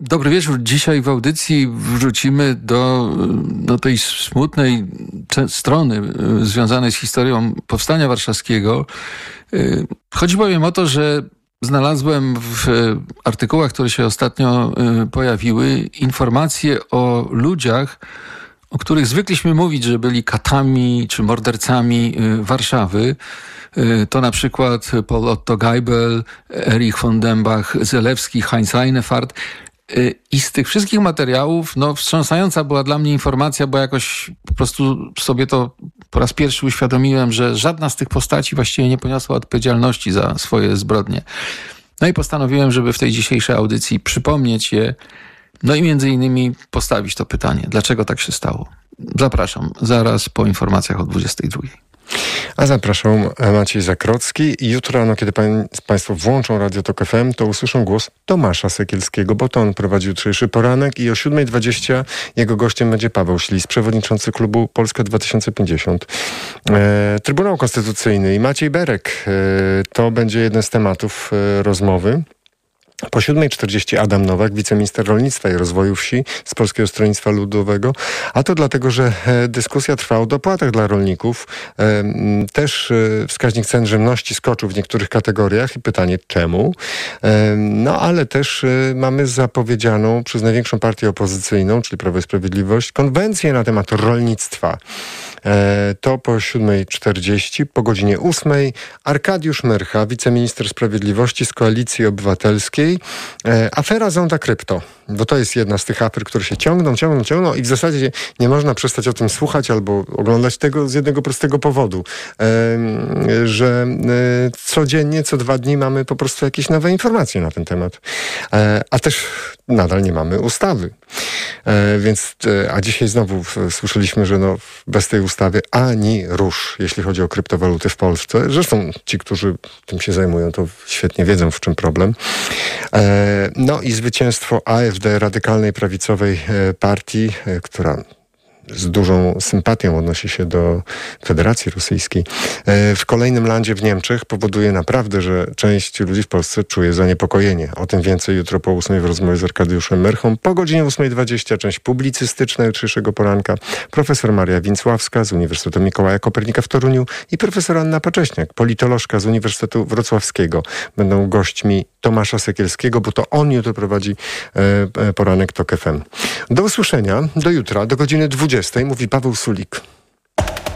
Dobry wieczór. Dzisiaj w audycji wrócimy do, do tej smutnej strony związanej z historią Powstania Warszawskiego. Chodzi bowiem o to, że znalazłem w artykułach, które się ostatnio pojawiły, informacje o ludziach, o których zwykliśmy mówić, że byli katami czy mordercami Warszawy. To na przykład Paul Otto Geibel, Erich von Dembach-Zelewski, Heinz Reinefart. I z tych wszystkich materiałów, no wstrząsająca była dla mnie informacja, bo jakoś po prostu sobie to po raz pierwszy uświadomiłem, że żadna z tych postaci właściwie nie poniosła odpowiedzialności za swoje zbrodnie. No i postanowiłem, żeby w tej dzisiejszej audycji przypomnieć je, no i między innymi postawić to pytanie, dlaczego tak się stało. Zapraszam zaraz po informacjach o dwudziestej drugiej. A zapraszam Maciej Zakrocki. Jutro rano, kiedy pań, Państwo włączą Radio Tok F M, to usłyszą głos Tomasza Sekielskiego, bo to on prowadzi jutrzejszy poranek i o siódma dwadzieścia jego gościem będzie Paweł Ślis, przewodniczący klubu Polska dwa tysiące pięćdziesiąt. E, Trybunał Konstytucyjny i Maciej Berek. E, to będzie jeden z tematów e, rozmowy. Po siódma czterdzieści Adam Nowak, wiceminister rolnictwa i rozwoju wsi z Polskiego Stronnictwa Ludowego. A to dlatego, że dyskusja trwa o dopłatach dla rolników. Też wskaźnik cen żywności skoczył w niektórych kategoriach i pytanie czemu. No ale też mamy zapowiedzianą przez największą partię opozycyjną, czyli Prawo i Sprawiedliwość, konwencję na temat rolnictwa. To po siódma czterdzieści, po godzinie ósmej Arkadiusz Myrcha, wiceminister sprawiedliwości z Koalicji Obywatelskiej. Afera Zonda Krypto, bo to jest jedna z tych afer, które się ciągną, ciągną, ciągną i w zasadzie nie można przestać o tym słuchać albo oglądać tego z jednego prostego powodu, że codziennie, co dwa dni mamy po prostu jakieś nowe informacje na ten temat. A też nadal nie mamy ustawy. Więc, a dzisiaj znowu słyszeliśmy, że no bez tej ustawy ani rusz, jeśli chodzi o kryptowaluty w Polsce. Zresztą ci, którzy tym się zajmują, to świetnie wiedzą, w czym problem. No i zwycięstwo A F D, radykalnej prawicowej partii, która z dużą sympatią odnosi się do Federacji Rosyjskiej, w kolejnym landzie w Niemczech powoduje naprawdę, że część ludzi w Polsce czuje zaniepokojenie. O tym więcej jutro po ósmej w rozmowie z Arkadiuszem Myrchą. Po godzinie ósma dwadzieścia część publicystyczna jutrzejszego poranka. Profesor Maria Więcławska z Uniwersytetu Mikołaja Kopernika w Toruniu i profesor Anna Pacześniak, politolożka z Uniwersytetu Wrocławskiego. Będą gośćmi Tomasza Sekielskiego, bo to on jutro prowadzi e, poranek Tok F M. Do usłyszenia, do jutra, do godziny dwudziestej, mówi Paweł Sulik.